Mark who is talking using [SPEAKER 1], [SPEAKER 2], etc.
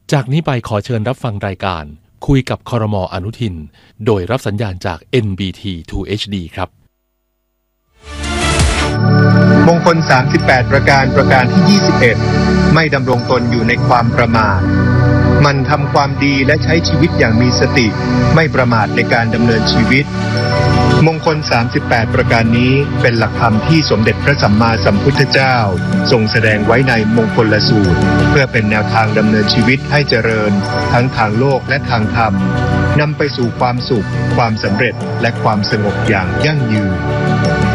[SPEAKER 1] จากนี้ไปขอเชิญรับฟังรายการคุยกับครม.อนุทินโดยรับสัญญาณจาก NBT 2 HD ครับ
[SPEAKER 2] มงคล38ประการที่21ไม่ดำรงตนอยู่ในความประมาทมันทำความดีและใช้ชีวิตอย่างมีสติไม่ประมาทในการดำเนินชีวิตมงคล38ประการนี้เป็นหลักธรรมที่สมเด็จพระสัมมาสัมพุทธเจ้าทรงแสดงไว้ในมงคลสูตรเพื่อเป็นแนวทางดำเนินชีวิตให้เจริญทั้งทางโลกและทางธรรมนำไปสู่ความสุขความสำเร็จและความสงบอย่างยั่งยืน